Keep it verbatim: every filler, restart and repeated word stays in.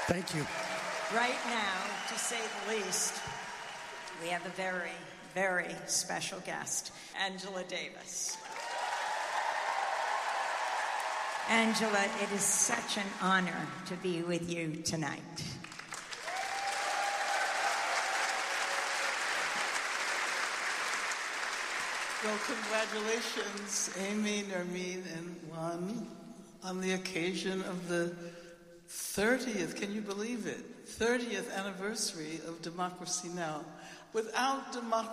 Thank you. Right now, to say the least, we have a very, very special guest, Angela Davis. Angela, it is such an honor to be with you tonight. Well, congratulations, Amy, Nermeen, and Juan, on the occasion of the thirtieth, can you believe it, thirtieth anniversary of Democracy Now! Without democracy,